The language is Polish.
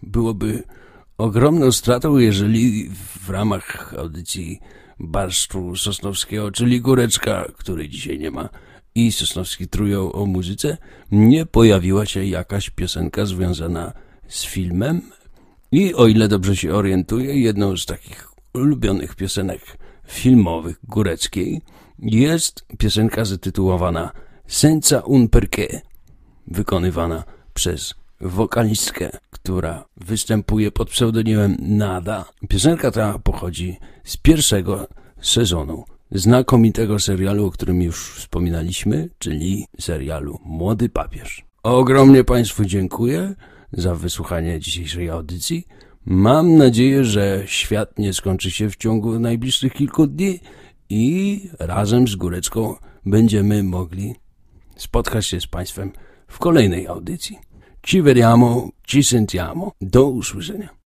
byłoby ogromną stratą, jeżeli w ramach audycji Barszczu Sosnowskiego, czyli Góreczka, której dzisiaj nie ma, i Sosnowski Trójką o muzyce, nie pojawiła się jakaś piosenka związana z filmem. I o ile dobrze się orientuję, jedną z takich ulubionych piosenek filmowych Góreckiej jest piosenka zatytułowana Senza un perché, wykonywana przez wokalistkę, która występuje pod pseudonimem Nada. Piosenka ta pochodzi z pierwszego sezonu znakomitego serialu, o którym już wspominaliśmy, czyli serialu Młody Papież. Ogromnie Państwu dziękuję za wysłuchanie dzisiejszej audycji. Mam nadzieję, że świat nie skończy się w ciągu najbliższych kilku dni i razem z Górecką będziemy mogli spotkać się z Państwem w kolejnej audycji. Ci vediamo, ci sentiamo. Do usłyszenia.